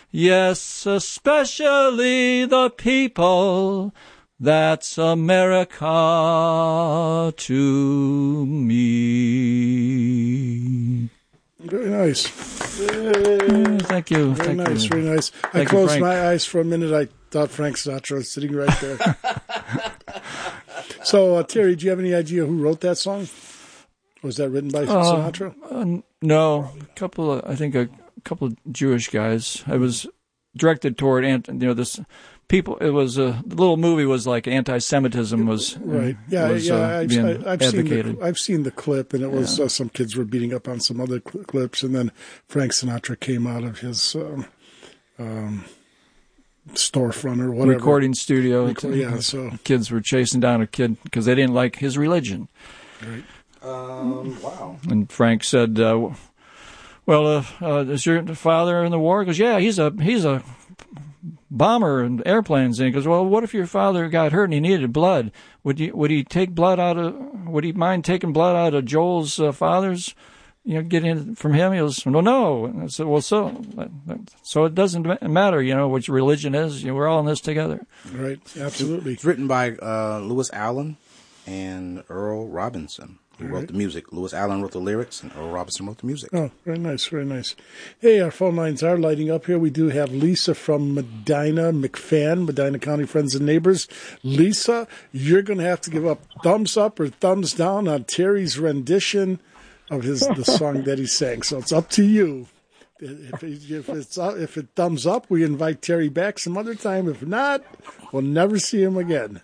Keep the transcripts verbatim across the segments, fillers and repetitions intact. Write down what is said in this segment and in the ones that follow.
Yes, especially the people. That's America to me. Very nice. Mm, thank you. Very thank nice, you. very nice. Thank I you, closed Frank. my eyes for a minute. I thought Frank Sinatra was sitting right there. So, uh, Terry, do you have any idea who wrote that song? Was that written by Uh, Sinatra? Uh, no, a couple of, I think a couple of Jewish guys. It was directed toward, you know, this people. It was a the little movie was like anti-Semitism was right. Yeah, was, yeah. uh, I've, being I, I've seen advocated. the I've seen the clip, and it was Yeah. uh, some kids were beating up on some other cl- clips, and then Frank Sinatra came out of his um, um, storefront or whatever Recording studio. Record, yeah, so kids were chasing down a kid because they didn't like his religion. Right. Um, wow. And Frank said, uh, "Well, uh, uh, is your father in the war?" He goes, "Yeah, he's a he's a bomber and airplanes." And he goes, "Well, what if your father got hurt and he needed blood? Would you would he take blood out of? Would he mind taking blood out of Joel's uh, father's? You know, getting it from him?" He goes, "No, no." And I said, "Well, so so it doesn't matter, you know, which religion is. You know, we're all in this together." Right. Absolutely. It's written by uh, Lewis Allen and Earl Robinson, who All wrote right. the music. Lewis Allen wrote the lyrics, and Earl Robinson wrote the music. Oh, very nice, very nice. Hey, our phone lines are lighting up here. We do have Lisa from Medina, McFan, Medina County Friends and Neighbors. Lisa, you're going to have to give up thumbs up or thumbs down on Terry's rendition of his the song that he sang. So it's up to you. If, if it's if it thumbs up, we invite Terry back some other time. If not, we'll never see him again.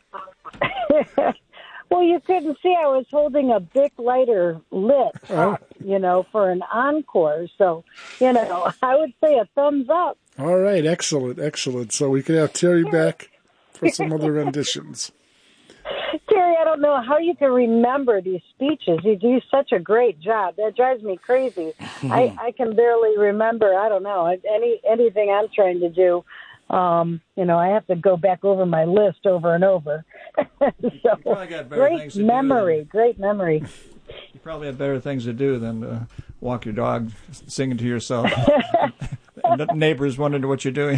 Well, you couldn't see I was holding a Bic lighter lit up, Oh. you know, for an encore. So, you know, I would say a thumbs up. All right, excellent, excellent. So we can have Terry back for some other renditions. Terry, I don't know how you can remember these speeches. You do such a great job. That drives me crazy. I, I can barely remember, I don't know, any anything I'm trying to do. Um, you know, I have to go back over my list over and over. So, probably got better great things to do memory, than- great memory. You probably have better things to do than uh, walk your dog singing to yourself. And the neighbors wondering what you're doing.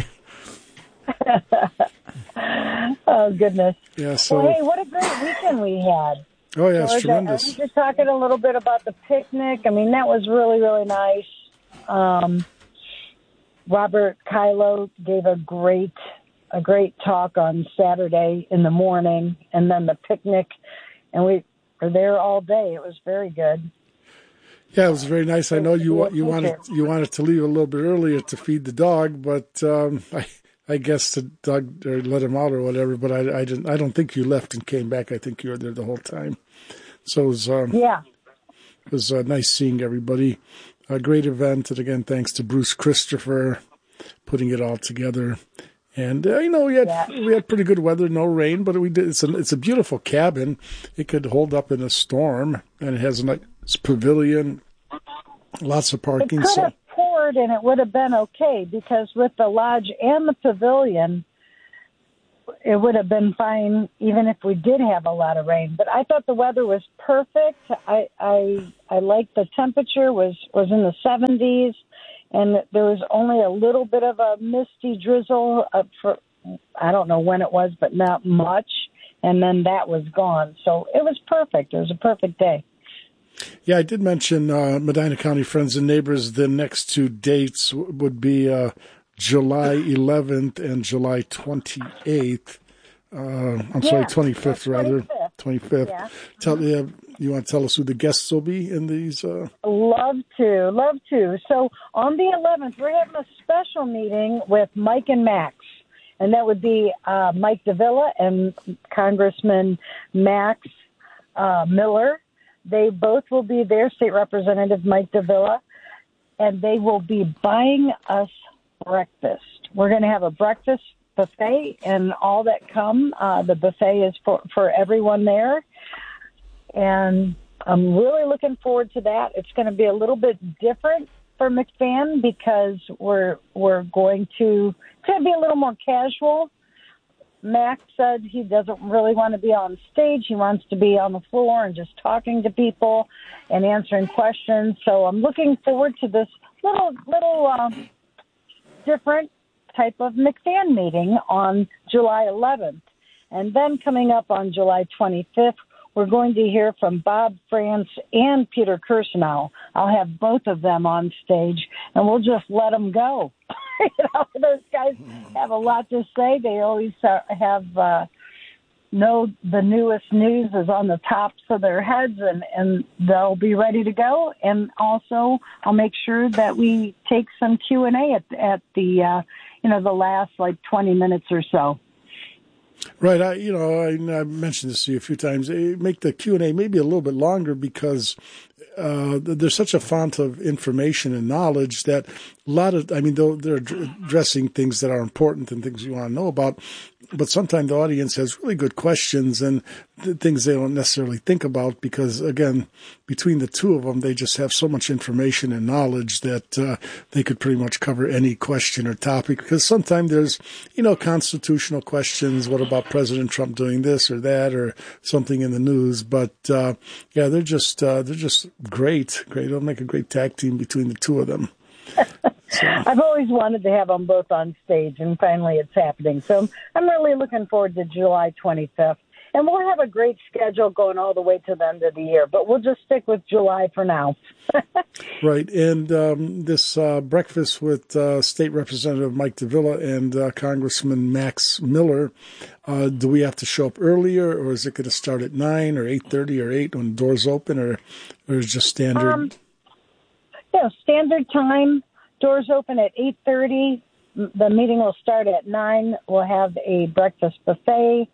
Oh, goodness. Yeah, so, Well, hey, what a great weekend we had. oh, yeah, it's George, tremendous. I was just talking a little bit about the picnic. I mean, that was really, really nice. Um, Robert Kylo gave a great, a great talk on Saturday in the morning, and then the picnic, and we were there all day. It was very good. Yeah, it was very nice. I know you wa- you wanted you wanted to leave a little bit earlier to feed the dog, but um, I I guess the dog or let him out or whatever. But I, I didn't. I don't think you left and came back. I think you were there the whole time. So it was um, Yeah. it was uh, nice seeing everybody. A great event, and again, thanks to Bruce Christopher putting it all together. And uh, you know, we had Yeah. we had pretty good weather, no rain, but we did. It's a it's a beautiful cabin. It could hold up in a storm, and it has a nice pavilion, lots of It parking. could So have poured and it would have been okay because with the lodge and the pavilion, it would have been fine even if we did have a lot of rain. But I thought the weather was perfect. I I I liked the temperature was was in the seventies, and there was only a little bit of a misty drizzle up for I don't know when it was, but not much. And then that was gone. So it was perfect. It was a perfect day. yeah, I did mention uh, Medina County Friends and Neighbors. The next two dates w- would be uh, July eleventh and July twenty-eighth. Uh, I'm sorry, Yeah, twenty-fifth yeah, rather. twenty-fifth. twenty-fifth. Yeah. Tell you, you want to tell us who the guests will be in these? Uh... Love to, love to. So on the eleventh, we're having a special meeting with Mike and Max, and that would be uh, Mike Davila and Congressman Max uh, Miller. They both will be there, State Representative Mike Davila, and they will be buying us breakfast. We're going to have a breakfast buffet, and all that come. Uh, the buffet is for, for everyone there, and I'm really looking forward to that. It's going to be a little bit different for McFan because we're we're going to it's going to be a little more casual. Max said he doesn't really want to be on stage. He wants to be on the floor and just talking to people and answering questions. So I'm looking forward to this little little uh, different type of McFan meeting on July eleventh. And then coming up on July twenty-fifth, we're going to hear from Bob France and Peter Kirsanow. I'll have both of them on stage, and we'll just let them go. You know, those guys have a lot to say. They always have uh, know the newest news is on the tops of their heads, and, and they'll be ready to go. And also, I'll make sure that we take some Q and A at, at the, uh, you know, the last like twenty minutes or so. Right. I, you know, I, I mentioned this to you a few times. Make the Q and A maybe a little bit longer because uh, there's such a font of information and knowledge that a lot of, I mean, they're, they're addressing things that are important and things you want to know about. But sometimes the audience has really good questions and th- things they don't necessarily think about because, again, between the two of them, they just have so much information and knowledge that uh, they could pretty much cover any question or topic. Because sometimes there's, you know, constitutional questions. What about President Trump doing this or that or something in the news? But, uh, yeah, they're just uh, they're just great. Great. They'll make a great tag team between the two of them. So. I've always wanted to have them both on stage, and finally it's happening. So I'm really looking forward to July twenty-fifth. And we'll have a great schedule going all the way to the end of the year, but we'll just stick with July for now. Right. And um, this uh, breakfast with uh, State Representative Mike Davila and uh, Congressman Max Miller, uh, do we have to show up earlier, or is it going to start at nine or eight thirty or eight when the doors open, or, or is it just standard? Um, yeah, standard time. Doors open at eight thirty. The meeting will start at nine. We'll have a breakfast buffet,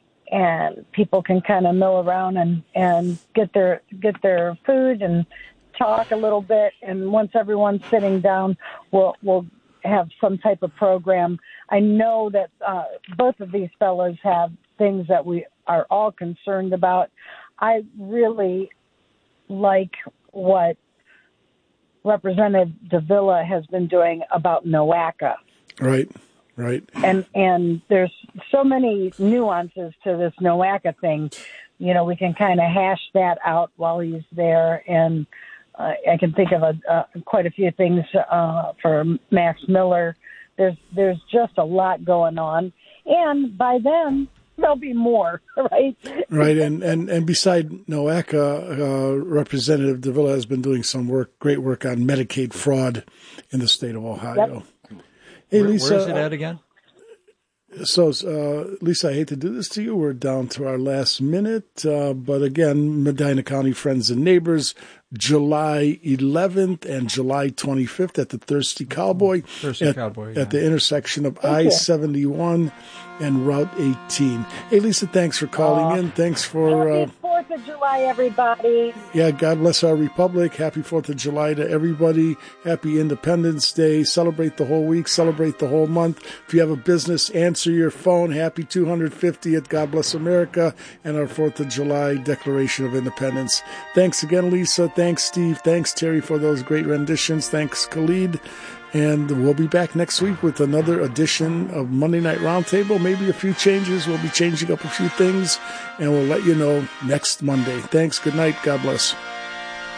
and people can kind of mill around and, and get their get their food and talk a little bit. And once everyone's sitting down, we'll we'll have some type of program. I know that uh, both of these fellows have things that we are all concerned about. I really like what Representative Davila has been doing about NOACA. Right, right. And and there's so many nuances to this NOACA thing. You know, we can kind of hash that out while he's there. And uh, I can think of a, uh, quite a few things uh, for Max Miller. There's there's just a lot going on. And by then, there'll be more, right? Right, and, and, and beside NOACA, uh, Representative Davila has been doing some work, great work on Medicaid fraud in the state of Ohio. Yep. Hey, Where, Lisa, where is it at again? So, uh, Lisa, I hate to do this to you. We're down to our last minute. Uh, but again, Medina County Friends and Neighbors, July eleventh and July twenty-fifth at the Thirsty Cowboy. Thirsty at, Cowboy, yeah. At the intersection of I seventy-one and Route eighteen. Hey, Lisa, thanks for calling uh, in. Thanks for... Happy uh, fourth of July, everybody. Yeah, God bless our Republic. Happy fourth of July to everybody. Happy Independence Day. Celebrate the whole week. Celebrate the whole month. If you have a business, answer your phone. Happy two hundred fiftieth. God bless America. And our fourth of July Declaration of Independence. Thanks again, Lisa. Thanks, Steve. Thanks, Terry, for those great renditions. Thanks, Khalid. And we'll be back next week with another edition of Monday Night Roundtable. Maybe a few changes. We'll be changing up a few things, and we'll let you know next Monday. Thanks. Good night. God bless.